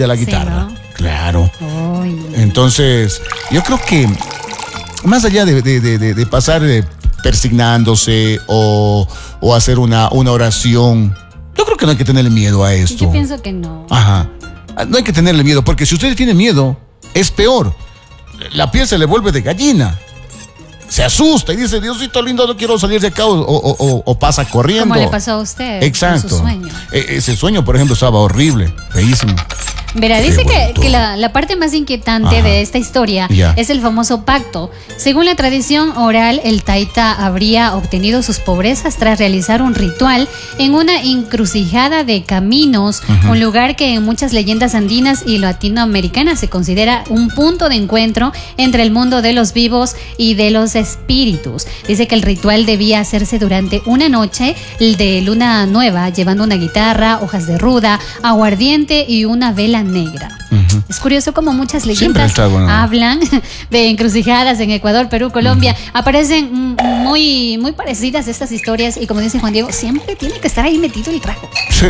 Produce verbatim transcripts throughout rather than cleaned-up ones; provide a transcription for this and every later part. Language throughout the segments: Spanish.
de la guitarra. Sí, ¿no? Claro. Uy. Entonces, yo creo que más allá de, de, de, de, de pasar eh, persignándose o, o hacer una, una oración, yo creo que no hay que tenerle miedo a esto. Yo pienso que no. Ajá. No hay que tenerle miedo, porque si usted tiene miedo, es peor. La piel se le vuelve de gallina. Se asusta y dice, Diosito lindo, no quiero salir de acá, o, o, o, o pasa corriendo. Como le pasó a usted. Exacto. Con su sueño. E- ese sueño, por ejemplo, estaba horrible, feísimo. Verá, Qué dice que, bonito. que la, la parte más inquietante Ajá. de esta historia Ya. es el famoso pacto. Según la tradición oral, el taita habría obtenido sus pobrezas tras realizar un ritual en una encrucijada de caminos, Ujú. un lugar que en muchas leyendas andinas y latinoamericanas se considera un punto de encuentro entre el mundo de los vivos y de los espíritus. Dice que el ritual debía hacerse durante una noche de luna nueva, llevando una guitarra, hojas de ruda, aguardiente y una vela negra. Ujú. Es curioso como muchas Siempre leyendas está bueno. hablan de encrucijadas en Ecuador, Perú, Colombia. Aparecen mm, muy, muy parecidas estas historias y como dice Juan Diego, siempre tiene que estar ahí metido el trago.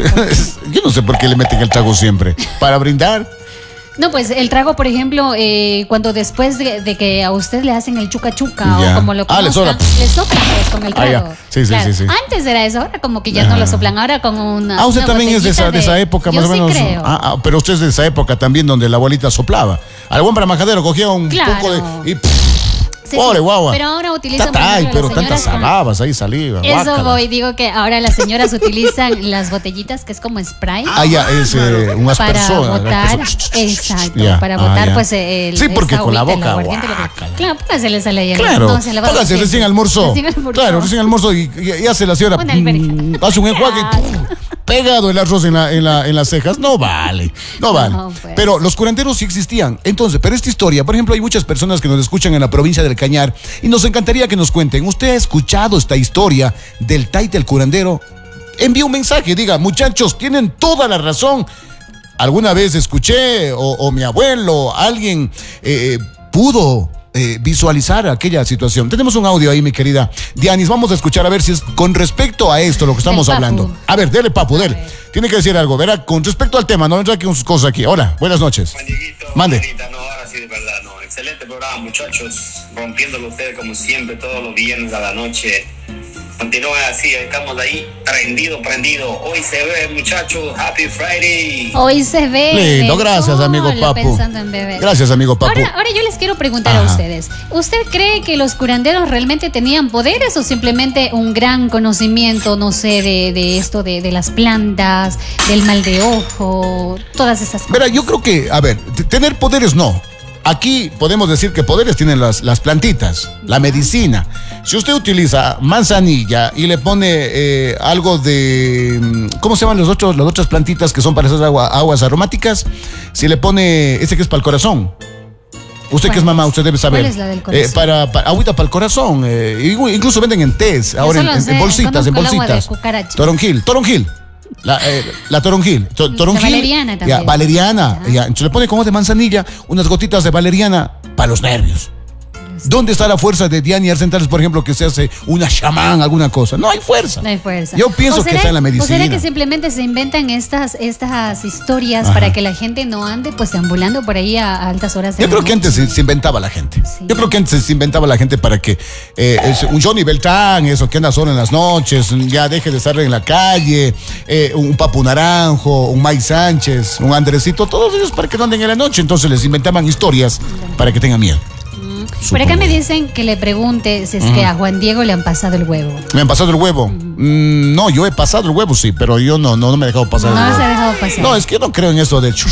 Yo no sé por qué le meten el trago siempre. ¿Para brindar? No, pues el trago, por ejemplo, eh, cuando después de, de que a usted le hacen el chuca chuca Ya. o como lo Ah, le conozcan, soplan. le soplan pues con el Ah, ya. trago. Sí, sí, sí, sí. Antes era eso, ahora como que ya Ah. no lo soplan, ahora con una. Ah, usted una también es de esa, de botellita esa época, Yo más o sí menos. creo. Ah, ah, pero usted es de esa época también donde la abuelita soplaba. Al buen majadero cogía un Claro. poco de. Y, Sí, ¡Pobre sí. guagua! Pero ahora utilizan. Tata, por ay, ejemplo, pero las tantas señoras con- salabas ahí saliva. Eso guácala. voy, digo que ahora las señoras utilizan las botellitas que es como spray. Ah, ya, es eh, un Para aspersor. botar, aspersor. exacto, Ya, para ah, botar ya. pues el Sí, porque esa con la agüita, el boca, aguardiente, lo que- guácala. Claro, póngasele a la ella. Claro, no se la va a póngase decir. recién almorzó. Recién almorzó. Claro, recién almorzó y, y, y hace la señora. Una alberca. mm, hace un enjuague. Claro. pum, Pegado el arroz en, la, en, la, en las cejas. No vale, no vale. No, pues. Pero los curanderos sí existían. Entonces, pero esta historia, por ejemplo, hay muchas personas que nos escuchan en la provincia del Cañar y nos encantaría que nos cuenten. ¿Usted ha escuchado esta historia del taita el curandero? Envíe un mensaje, diga, muchachos, tienen toda la razón. Alguna vez escuché, o, o mi abuelo, alguien eh, pudo eh, visualizar aquella situación. Tenemos un audio ahí, mi querida Dianis. Vamos a escuchar a ver si es con respecto a esto lo que estamos Del Papu. hablando. A ver, dele, papu, dele. ver. Tiene que decir algo. Verá, con respecto al tema, no entra aquí sus cosas aquí. Hola, buenas noches. Juan Dieguito, Mande. Juanita, no, ahora sí de verdad, no. Excelente programa, muchachos. Rompiéndolo ustedes como siempre, todos los viernes a la noche. Continúen así, estamos ahí, prendido, prendido. Hoy se ve, muchachos. Happy Friday. Hoy se ve. Lindo, el gracias, sol amigo Papu. Pensando en bebés. Gracias, amigo Papu. Ahora, ahora yo les quiero preguntar Ajá. a ustedes. ¿Usted cree que los curanderos realmente tenían poderes o simplemente un gran conocimiento, no sé, de, de esto, de, de las plantas, del mal de ojo, todas esas cosas? Verá, yo creo que, a ver, t- tener poderes no. Aquí podemos decir que poderes tienen las, las plantitas, la medicina. Si usted utiliza manzanilla y le pone eh, algo de, mm, ¿cómo se llaman los otros, las otras plantitas que son para esas agua- aguas aromáticas? Si le pone, ese que es para el corazón. Usted que es ¿Cuál mamá, es? usted debe saber. ¿Cuál es la del corazón? Eh, para, para- agüita para el corazón. eh, igu- incluso venden en tés, ahora en, solo en- sé, en bolsitas, en conozco el agua de bolsitas. cucaracha. Toronjil, toronjil. La, eh, la toronjil. To- toronjil. valeriana también. Ya, valeriana. Ah. Ya. Entonces le pone como de manzanilla unas gotitas de valeriana para los nervios. ¿Dónde está la fuerza de Diani Arcentales, por ejemplo, que se hace una chamán, alguna cosa? No hay fuerza. No hay fuerza. Yo pienso ¿O que será- está en la ¿O será medicina. que simplemente se inventan estas, estas historias Ajá. para que la gente no ande pues deambulando por ahí a, a altas horas de Yo la creo que noche? antes se, se inventaba la gente. Sí. Yo creo que antes se inventaba la gente para que eh, es un Johnny Beltrán, eso que anda solo en las noches, ya deje de estar en la calle, eh, un Papu Naranjo, un Mike Sánchez, un Andresito, todos ellos para que no anden en la noche. Entonces les inventaban historias para que tengan miedo. Por acá Supongo. me dicen que le pregunte si es que a Juan Diego le han pasado el huevo. ¿Me han pasado el huevo? Mm, no, yo he pasado el huevo, sí, pero yo no, no, no me he dejado pasar No el se huevo. ha dejado pasar. No, es que yo no creo en eso del,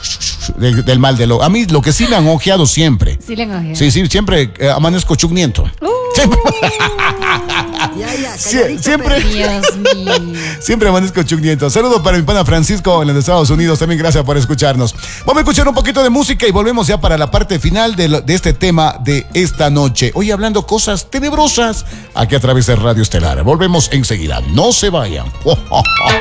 de- del mal de lo. A mí lo que sí me han ojeado siempre. Sí le han ojeado. Sí, sí, siempre eh, amanezco chugniento. Uh. Siempre, Ya, ya, Sie- calladito, siempre, Dios mío. siempre amanezco chugniento. Saludos para mi pana Francisco en los Estados Unidos. También gracias por escucharnos. Vamos a escuchar un poquito de música y volvemos ya para la parte final de, lo- de este tema de esta noche. Hoy hablando cosas tenebrosas aquí a través de Radio Estelar. Volvemos enseguida. No se vayan.